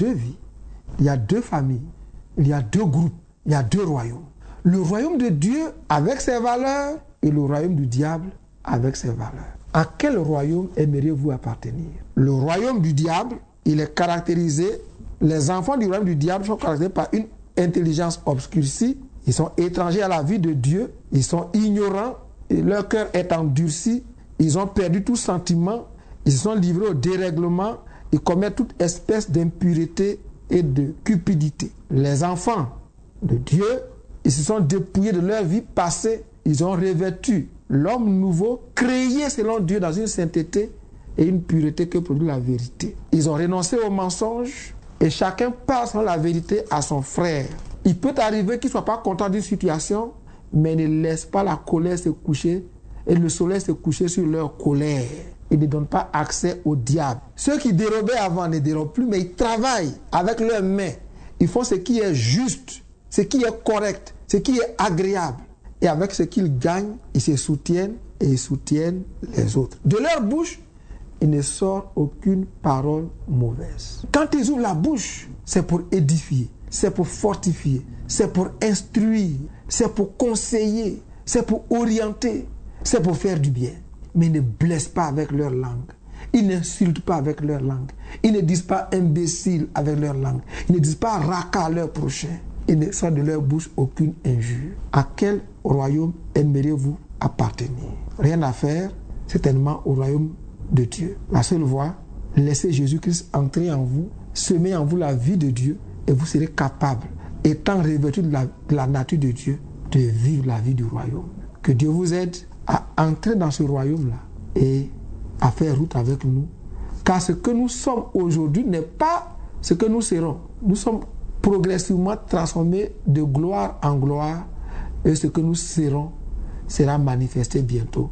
deux vies, il y a deux familles, il y a deux groupes, il y a deux royaumes. Le royaume de Dieu avec ses valeurs et le royaume du diable avec ses valeurs. À quel royaume aimeriez-vous appartenir? Le royaume du diable, il est caractérisé, les enfants du royaume du diable sont caractérisés par une intelligence obscurcie, ils sont étrangers à la vie de Dieu, ils sont ignorants, et leur cœur est endurci, ils ont perdu tout sentiment, ils se sont livrés au dérèglement, ils commettent toute espèce d'impureté et de cupidité. Les enfants de Dieu, ils se sont dépouillés de leur vie passée, ils ont revêtu l'homme nouveau, créé selon Dieu dans une sainteté et une pureté que produit la vérité. Ils ont renoncé au mensonge et chacun parle selon la vérité à son frère. Il peut arriver qu'ils ne soient pas contents d'une situation, mais ne laissent pas la colère se coucher et le soleil se coucher sur leur colère. Ils ne donnent pas accès au diable. Ceux qui dérobaient avant ne dérobent plus, mais ils travaillent avec leurs mains. Ils font ce qui est juste, ce qui est correct, ce qui est agréable. Et avec ce qu'ils gagnent, ils se soutiennent et ils soutiennent les autres. De leur bouche, il ne sort aucune parole mauvaise. Quand ils ouvrent la bouche, c'est pour édifier, c'est pour fortifier, c'est pour instruire, c'est pour conseiller, c'est pour orienter, c'est pour faire du bien. Mais ils ne blessent pas avec leur langue. Ils n'insultent pas avec leur langue. Ils ne disent pas imbécile avec leur langue. Ils ne disent pas raka à leur prochain. Il ne sort de leur bouche aucune injure. À quel royaume aimeriez-vous appartenir? Rien à faire, certainement au royaume de Dieu. La seule voie, laissez Jésus-Christ entrer en vous, semer en vous la vie de Dieu et vous serez capable, étant revêtu de la nature de Dieu, de vivre la vie du royaume. Que Dieu vous aide à entrer dans ce royaume-là et à faire route avec nous. Car ce que nous sommes aujourd'hui n'est pas ce que nous serons. Nous sommes progressivement transformés de gloire en gloire et ce que nous serons sera manifesté bientôt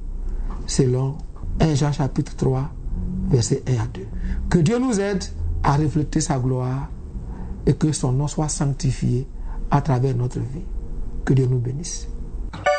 selon 1 Jean chapitre 3 versets 1 à 2. Que Dieu nous aide à refléter sa gloire et que son nom soit sanctifié à travers notre vie. Que Dieu nous bénisse.